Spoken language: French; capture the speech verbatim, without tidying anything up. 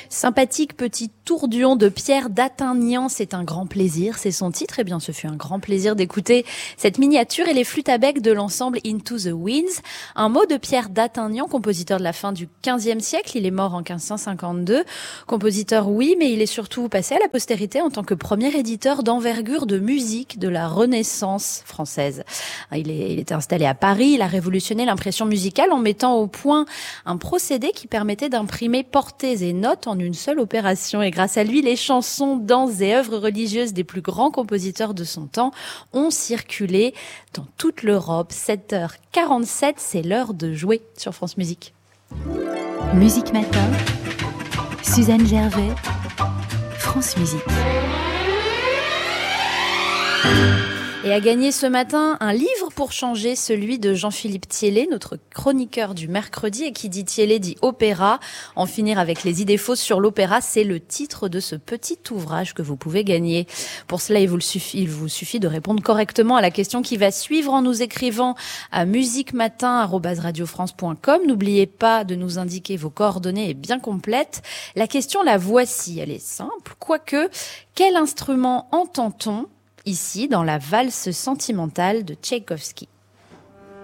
Sympathique petit tourduon de Pierre d'Attignan, c'est un grand plaisir, c'est son titre. Eh bien, ce fut un grand plaisir d'écouter cette miniature et les flûtes à bec de l'ensemble Into the Winds. Un mot de Pierre d'Attignan, compositeur de la fin du quinzième siècle. Il est mort en quinze cent cinquante-deux. Compositeur, oui, mais il est surtout passé à la postérité en tant que premier éditeur d'envergure de musique de la Renaissance française. Il est, il était installé à Paris. Il a révolutionné l'impression musicale en mettant au point un procédé qui permettait d'imprimer portées et notes en une seule opération. Et grâce à lui, les chansons, danses et œuvres religieuses des plus grands compositeurs de son temps ont circulé dans toute l'Europe. sept heures quarante-sept, c'est l'heure de jouer sur France Musique. Musique Matin, Suzanne Gervais, France Musique. Et a gagné ce matin un livre pour changer, celui de Jean-Philippe Thiellet, notre chroniqueur du mercredi. Et qui dit Thiellet dit opéra. En finir avec les idées fausses sur l'opéra, c'est le titre de ce petit ouvrage que vous pouvez gagner. Pour cela, il vous suffit, il vous suffit de répondre correctement à la question qui va suivre en nous écrivant à musiquematin arobase radiofrance point com. N'oubliez pas de nous indiquer vos coordonnées et bien complètes. La question, la voici. Elle est simple. Quoique, quel instrument entend-on ici dans la valse sentimentale de Tchaïkovski?